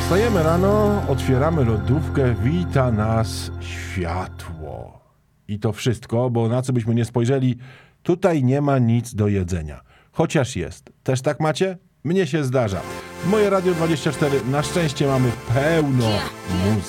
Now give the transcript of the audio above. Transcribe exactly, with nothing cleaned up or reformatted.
Wstajemy rano, otwieramy lodówkę, wita nas światło. I to wszystko, bo na co byśmy nie spojrzeli, tutaj nie ma nic do jedzenia. Chociaż jest. Też tak macie? Mnie się zdarza. Moje Radio dwadzieścia cztery na szczęście mamy pełno muzyki.